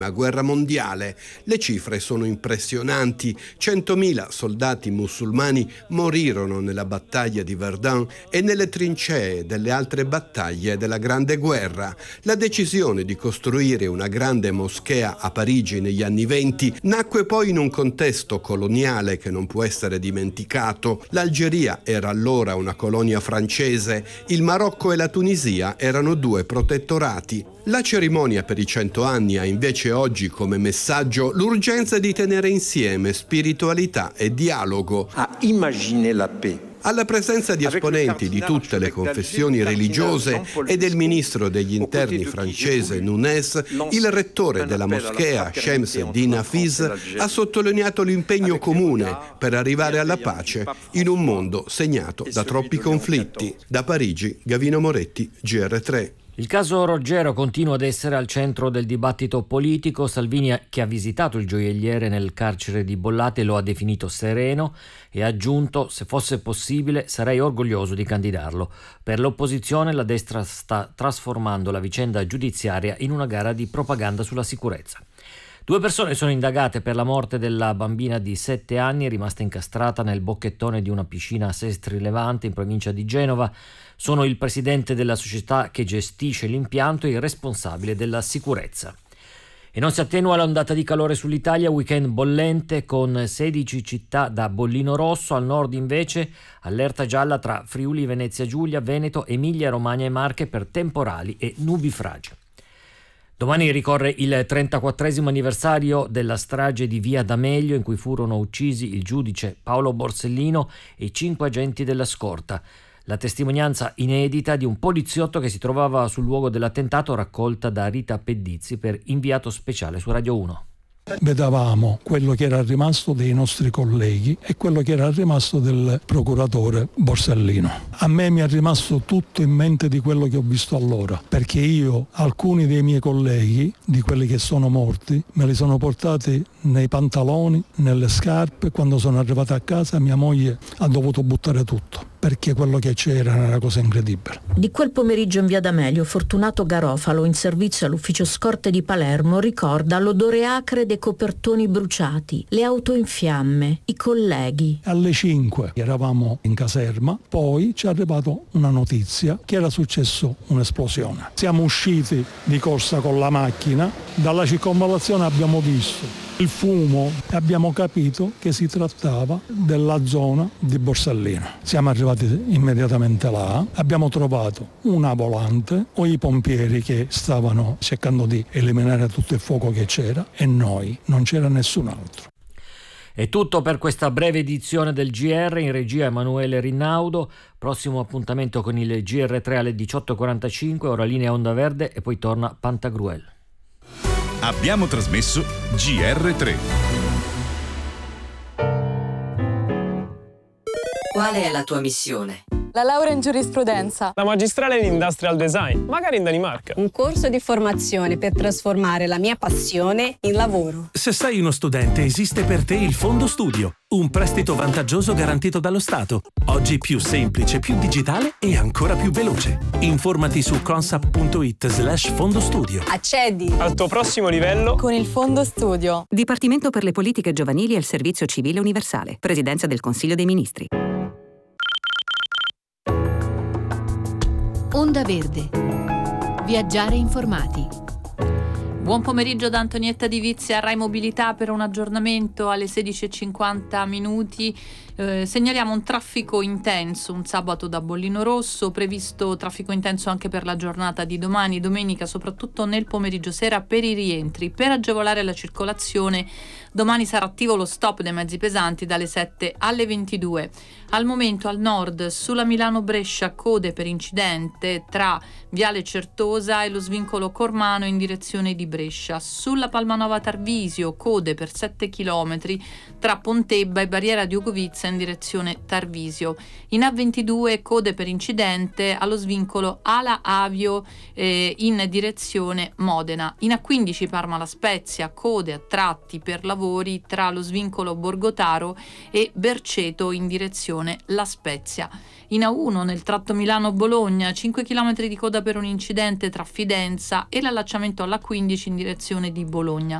guerra mondiale. Le cifre sono impressionanti. 100.000 soldati musulmani morirono nella battaglia di Verdun e nelle trincee delle altre battaglie della Grande Guerra. La decisione di costruire una grande moschea a Parigi negli anni '20 nacque poi in un contesto coloniale che non può essere dimenticato. L'Algeria era allora una colonia francese, il Marocco e la Tunisia erano 2 protettorati. La cerimonia per i 100 anni ha invece oggi come messaggio l'urgenza di tenere insieme spiritualità e dialogo. A immaginer la paix. Alla presenza di esponenti di tutte le confessioni religiose e del ministro degli interni francese Nunes, il rettore della moschea Shams Eddin Hafiz ha sottolineato l'impegno comune per arrivare alla pace in un mondo segnato da troppi conflitti. Da Parigi, Gavino Moretti, GR3. Il caso Roggero continua ad essere al centro del dibattito politico. Salvini, che ha visitato il gioielliere nel carcere di Bollate, lo ha definito sereno e ha aggiunto: se fosse possibile sarei orgoglioso di candidarlo. Per l'opposizione la destra sta trasformando la vicenda giudiziaria in una gara di propaganda sulla sicurezza. 2 persone sono indagate per la morte della bambina di 7 anni rimasta incastrata nel bocchettone di una piscina a Sestri Levante in provincia di Genova. Sono il presidente della società che gestisce l'impianto e il responsabile della sicurezza. E non si attenua l'ondata di calore sull'Italia, weekend bollente con 16 città da bollino rosso, al nord invece allerta gialla tra Friuli, Venezia Giulia, Veneto, Emilia, Romagna e Marche per temporali e nubifragi. Domani ricorre il 34esimo anniversario della strage di Via D'Amelio, in cui furono uccisi il giudice Paolo Borsellino e 5 agenti della scorta. La testimonianza inedita di un poliziotto che si trovava sul luogo dell'attentato, raccolta da Rita Pedizzi per Inviato Speciale su Radio 1. Vedavamo quello che era rimasto dei nostri colleghi e quello che era rimasto del procuratore Borsellino. A me mi è rimasto tutto in mente di quello che ho visto allora, perché io alcuni dei miei colleghi, di quelli che sono morti, me li sono portati nei pantaloni, nelle scarpe. Quando sono arrivato a casa mia moglie ha dovuto buttare tutto, perché quello che c'era era una cosa incredibile. Di quel pomeriggio in Via D'Amelio, Fortunato Garofalo, in servizio all'ufficio scorte di Palermo, ricorda l'odore acre dei copertoni bruciati, le auto in fiamme, i colleghi. Alle 5 eravamo in caserma, poi ci è arrivata una notizia che era successo un'esplosione. Siamo usciti di corsa con la macchina, dalla circonvallazione abbiamo visto il fumo e abbiamo capito che si trattava della zona di Borsellino. Siamo arrivati immediatamente là, abbiamo trovato una volante o i pompieri che stavano cercando di eliminare tutto il fuoco che c'era e noi, non c'era nessun altro. È tutto per questa breve edizione del GR, in regia Emanuele Rinnaudo. Prossimo appuntamento con il GR3 alle 18.45, ora linea Onda Verde e poi torna Pantagruel. Abbiamo trasmesso GR3. Qual è la tua missione? La laurea in giurisprudenza. La magistrale in industrial design, magari in Danimarca. Un corso di formazione per trasformare la mia passione in lavoro. Se sei uno studente, esiste per te il Fondo Studio, un prestito vantaggioso garantito dallo Stato. Oggi più semplice, più digitale e ancora più veloce. Informati su consap.it/fondostudio. Accedi al tuo prossimo livello con il Fondo Studio. Dipartimento per le politiche giovanili e il servizio civile universale. Presidenza del Consiglio dei Ministri. Onda Verde. Viaggiare informati. Buon pomeriggio da Antonietta Di Vizia, Rai Mobilità per un aggiornamento alle 16:50. Segnaliamo un traffico intenso un sabato da Bollino Rosso, previsto traffico intenso anche per la giornata di domani, domenica, soprattutto nel pomeriggio sera per i rientri. Per agevolare la circolazione domani sarà attivo lo stop dei mezzi pesanti dalle 7 alle 22. Al momento al nord sulla Milano-Brescia code per incidente tra Viale Certosa e lo svincolo Cormano in direzione di Brescia. Sulla Palmanova Tarvisio code per 7 km tra Pontebba e Barriera di Ugovizza in direzione Tarvisio. In A22 code per incidente allo svincolo Ala Avio in direzione Modena. In A15 Parma La Spezia code a tratti per lavori tra lo svincolo Borgotaro e Berceto in direzione La Spezia. In A1 nel tratto Milano-Bologna 5 km di coda per un incidente tra Fidenza e l'allacciamento alla 15 in direzione di Bologna.